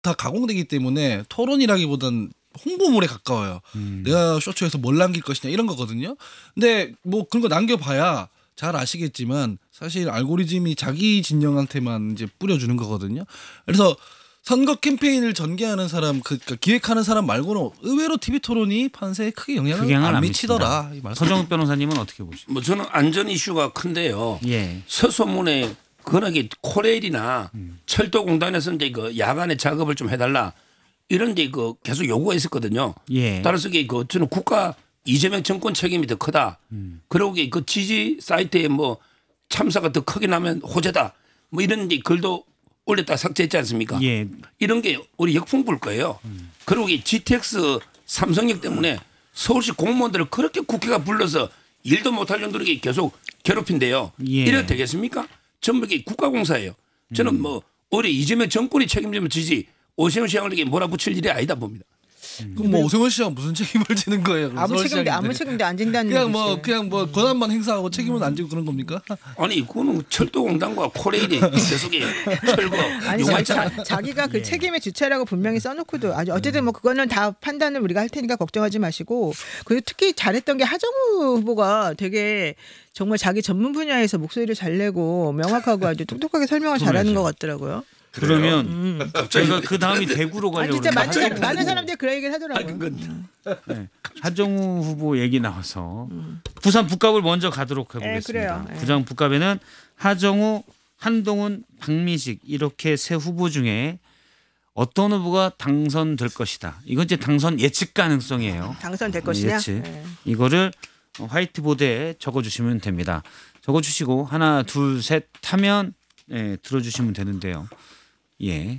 다 가공되기 때문에 토론이라기보단 홍보물에 가까워요. 내가 쇼츠에서 뭘 남길 것이냐 이런 거거든요. 근데 뭐 그런 거 남겨봐야 잘 아시겠지만 사실 알고리즘이 자기 진영한테만 이제 뿌려주는 거거든요. 그래서 선거 캠페인을 전개하는 사람, 그러니까 기획하는 사람 말고는 의외로 TV 토론이 판세에 크게 영향을 안 미치더라. 서정욱 변호사님은 어떻게 보십니까? 뭐 저는 안전 이슈가 큰데요. 예. 서소문에 워낙에 코레일이나 철도공단에서 이제 그 야간에 작업을 좀 해달라 이런 데 그 계속 요구가 있었거든요. 예. 따라서 그 저는 국가 이재명 정권 책임이 더 크다. 그리고 그 지지 사이트에 뭐 참사가 더 크게 나면 호재다. 뭐 이런 데 글도 올렸다 삭제했지 않습니까? 예. 이런 게 우리 역풍부일 거예요. 그리고 이 GTX 삼성역 때문에 서울시 공무원들을 그렇게 국회가 불러서 일도 못할 정도로 계속 괴롭힌대요. 예. 이래도 되겠습니까? 전부 이게 국가공사예요. 저는 뭐 오히려 이재명 정권이 책임지면 지지 오세훈 시장을 이게 몰아붙일 일이 아니다 봅니다. 그럼 뭐 오세훈 시장 무슨 책임을 지는 거예요? 아무 책임도 안 진다는 그냥 뭐 권한만 행사하고 책임은 안 지고 그런 겁니까? 아니 그거는 철도공단과 코레일이 계속에 철거 아니 요구했잖아요. 자기가 그 책임의 주체라고 분명히 써놓고도 아주 어쨌든 뭐 그거는 다 판단을 우리가 할 테니까 걱정하지 마시고 그리고 특히 잘했던 게 하정우 후보가 되게 정말 자기 전문 분야에서 목소리를 잘 내고 명확하고 아주 똑똑하게 설명을 잘하는 것 같더라고요. 그러면 저희가 그 다음이 대구로 아니 가려고 진짜 그러는데 많은 사람들이 그 얘기를 하더라고요. 네. 하정우 후보 얘기 나와서 부산 북갑을 먼저 가도록 해보겠습니다. 그래요. 부산 북갑에는 하정우, 한동훈, 박민식 이렇게 세 후보 중에 어떤 후보가 당선될 것이다. 이건 이제 당선 예측 가능성이에요. 당선될 것이냐? 예측. 이거를 화이트보드에 적어주시면 됩니다. 적어주시고 하나, 둘, 셋 하면 들어주시면 되는데요. 예.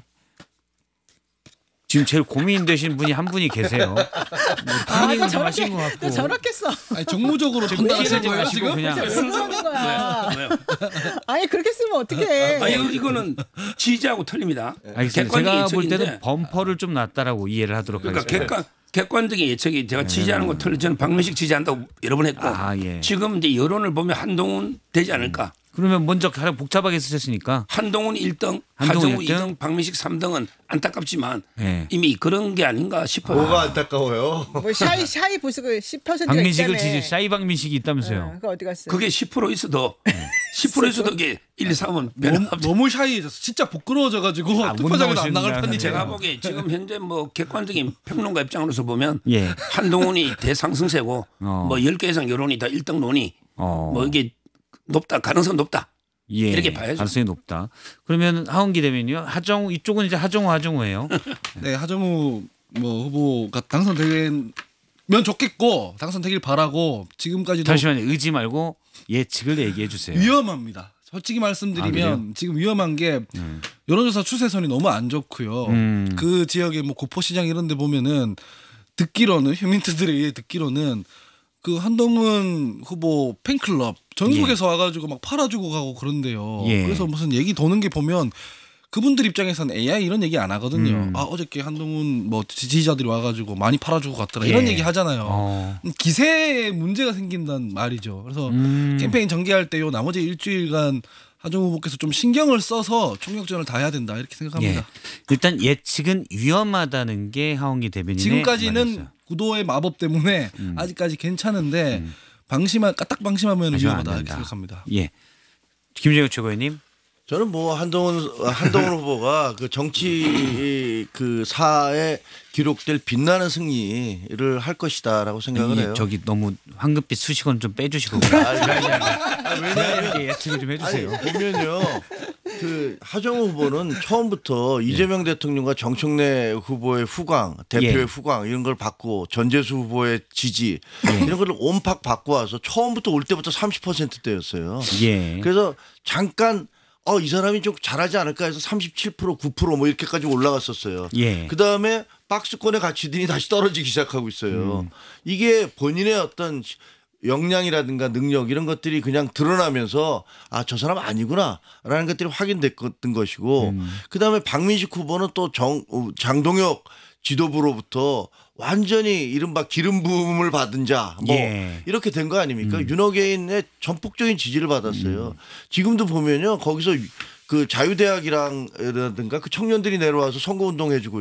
지금 제일 고민되신 분이 한 분이 계세요. 패닝을 좀 하신 것 같고. 저렇겠어. 아니 정무적으로 판단하신 거예요 지금? 그냥 하는 거야. 왜요? 아니 그렇게 쓰면 어떡해. 아니 이거는 지지하고 틀립니다. 알겠습니다. 제가 볼 예측인데 때는 범퍼를 좀 놨다라고 이해를 하도록 그러니까 하겠습니다. 객관적인 예측이 제가 지지하는 거 틀려 저는 박민식 지지한다고 여러 번 했고 예. 지금 이제 여론을 보면 한동훈 되지 않을까. 그러면 먼저 가장 복잡하게 쓰셨으니까 한동훈 1등, 한동훈 하정우 1등? 2등, 박민식 3등은 안타깝지만 예. 이미 그런 게 아닌가 싶어요. 뭐가 안타까워요? 뭐 샤이 보수가 10%가 박민식을 있다며. 지지 샤이 박민식이 있다면서요. 그거 어디 갔어? 그게 10% 있어도 10% 있어도 이게 1, 2, 3은 너무 샤이해졌어. 진짜 부끄러워져가지고 못 투표장에도 안 나오시는구나. 나갈 판이에요. 제가 보기에 지금 현재 뭐 객관적인 평론가 입장으로서 보면 예. 한동훈이 대상승세고 어. 뭐 10개 이상 여론이 다 1등 논이 뭐 이게 높다 가능성 높다. 예. 이렇게 봐야죠. 가능성이 높다. 그러면 하원기 대변인요. 하정우 이쪽은 이제 하정우예요. 네, 하정우 뭐 후보가 당선되면 좋겠고 당선되길 바라고 지금까지도 잠시만요. 의지 말고 예측을 얘기해 주세요. 위험합니다. 솔직히 말씀드리면 지금 위험한 게 여론조사 추세선이 너무 안 좋고요. 그 지역의 뭐 고포시장 이런 데 보면은 듣기로는 휴민트들에 의해 듣기로는 그 한동훈 후보 팬클럽 전국에서 와가지고 막 팔아주고 가고 그런데요. 예. 그래서 무슨 얘기 도는 게 보면 그분들 입장에서는 AI 이런 얘기 안 하거든요. 아 어저께 한동훈 뭐 지지자들이 와가지고 많이 팔아주고 갔더라 이런 예. 얘기 하잖아요. 기세에 문제가 생긴단 말이죠. 그래서 캠페인 전개할 때 요 나머지 일주일간 하정우 후보께서 좀 신경을 써서 총력전을 다 해야 된다 이렇게 생각합니다. 예. 일단 예측은 위험하다는 게 하원기 대변인의 지금까지는 말이었어요. 구도의 마법 때문에 아직까지 괜찮은데 딱 방심하면 하지만 안 위험하다 이렇게 된다. 생각합니다. 예. 김재우 최고위원님. 저는 뭐 한동훈 후보가 그 정치 그 사에 기록될 빛나는 승리를 할 것이다라고 생각을 해요. 저기 너무 황급히 수식어는 좀 빼주시고 왜냐하면 예측을 좀 해주세요. 보면요, 그 하정우 후보는 처음부터 이재명 대통령과 정청래 후보의 후광, 대표의 예. 후광 이런 걸 받고 전재수 후보의 지지 이런 걸 온팍 받고 와서 처음부터 올 때부터 30%대였어요. 예. 그래서 잠깐 이 사람이 좀 잘하지 않을까 해서 37% 9%뭐 이렇게까지 올라갔었어요. 예. 그 다음에 박스권에 갇히더니 다시 떨어지기 시작하고 있어요. 이게 본인의 어떤 역량이라든가 능력 이런 것들이 그냥 드러나면서 저 사람 아니구나라는 것들이 확인됐던 것이고 그다음에 박민식 후보는 또 장동혁 지도부로부터 완전히 이른바 기름 부음을 받은 자 뭐 예. 이렇게 된 거 아닙니까? 윤호개인의 전폭적인 지지를 받았어요. 지금도 보면요 거기서 그 자유대학이라든가 그 청년들이 내려와서 선거운동 해주고